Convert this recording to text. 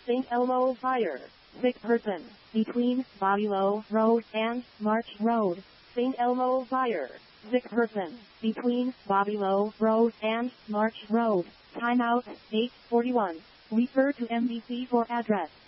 St. Elmo Fire. Sick person. Between Bobby Lowe Road and March Road. St. Elmo Fire. Sick person. Between Bobby Lowe Road and March Road. Timeout, 8:41. Refer to MDC for address.